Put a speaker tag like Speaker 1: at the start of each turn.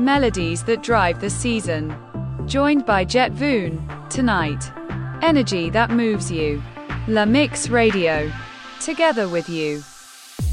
Speaker 1: melodies that drive the season. Joined by Jet Voon, tonight. Energy that moves you. La Mix Radio. Together with you.